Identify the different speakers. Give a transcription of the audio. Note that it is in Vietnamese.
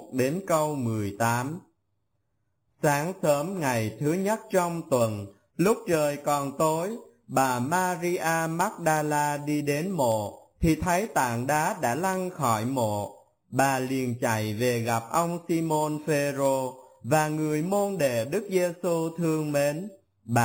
Speaker 1: đến câu 18. Sáng sớm ngày thứ nhất trong tuần, lúc trời còn tối, bà Maria Magdala đi đến mộ, thì thấy tảng đá đã lăn khỏi mộ. Bà liền chạy về gặp ông Simon Phêrô và người môn đệ Đức Giêsu thương mến,